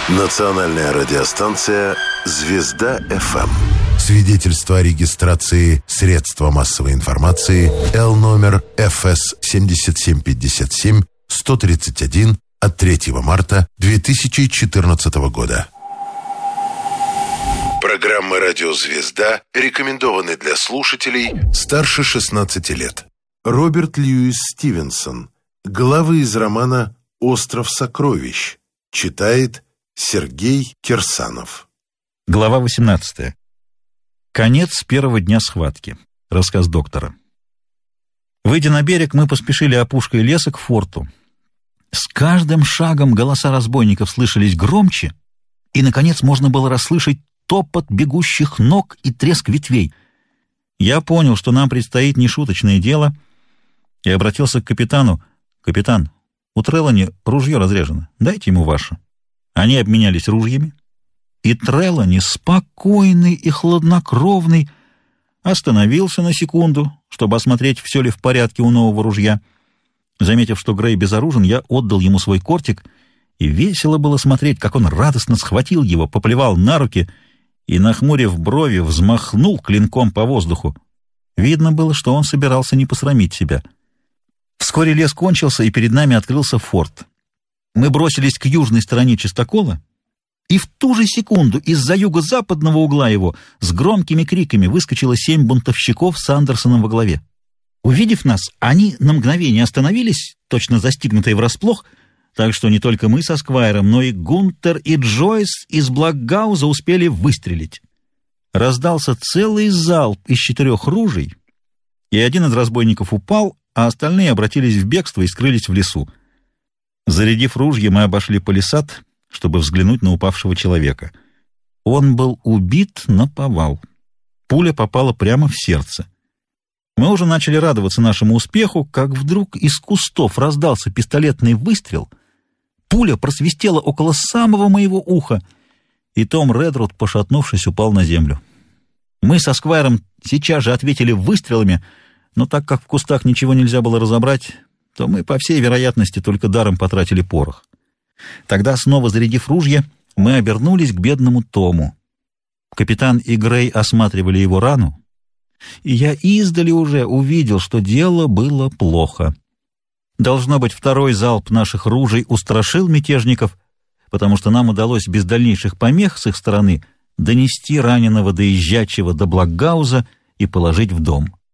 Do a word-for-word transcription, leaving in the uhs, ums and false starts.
Национальная радиостанция «Звезда эф эм». Свидетельство о регистрации средства массовой информации Л номер эф эс семь семь пять семь сто тридцать один от третьего марта две тысячи четырнадцатого года. Программа «Радио Звезда» рекомендованы для слушателей старше шестнадцати лет. Роберт Льюис Стивенсон. Главы из романа «Остров сокровищ». Читает Сергей Кирсанов. Глава восемнадцатая. Конец первого дня схватки. Рассказ доктора. Выйдя на берег, мы поспешили опушкой леса к форту. С каждым шагом голоса разбойников слышались громче, и, наконец, можно было расслышать топот бегущих ног и треск ветвей. Я понял, что нам предстоит нешуточное дело, и обратился к капитану. «Капитан, у Трелани ружье разряжено. Дайте ему ваше». Они обменялись ружьями, и Трелани, спокойный и хладнокровный, остановился на секунду, чтобы осмотреть, все ли в порядке у нового ружья. Заметив, что Грей безоружен, я отдал ему свой кортик, и весело было смотреть, как он радостно схватил его, поплевал на руки и, нахмурив брови, взмахнул клинком по воздуху. Видно было, что он собирался не посрамить себя. Вскоре лес кончился, и перед нами открылся форт. Мы бросились к южной стороне чистокола, и в ту же секунду из-за юго-западного угла его с громкими криками выскочило семь бунтовщиков с Андерсоном во главе. Увидев нас, они на мгновение остановились, точно застигнутые врасплох, так что не только мы со Сквайром, но и Гунтер и Джойс из Блэкгауза успели выстрелить. Раздался целый залп из четырех ружей, и один из разбойников упал, а остальные обратились в бегство и скрылись в лесу. Зарядив ружья, мы обошли палисад, чтобы взглянуть на упавшего человека. Он был убит наповал. Пуля попала прямо в сердце. Мы уже начали радоваться нашему успеху, как вдруг из кустов раздался пистолетный выстрел. Пуля просвистела около самого моего уха, и Том Редруд, пошатнувшись, упал на землю. Мы со Сквайром сейчас же ответили выстрелами, но так как в кустах ничего нельзя было разобрать, то мы, по всей вероятности, только даром потратили порох. Тогда, снова зарядив ружья, мы обернулись к бедному Тому. Капитан и Грей осматривали его рану, и я издали уже увидел, что дело было плохо. Должно быть, второй залп наших ружей устрашил мятежников, потому что нам удалось без дальнейших помех с их стороны донести раненого доезжачего до Блэкгауза и положить в дом.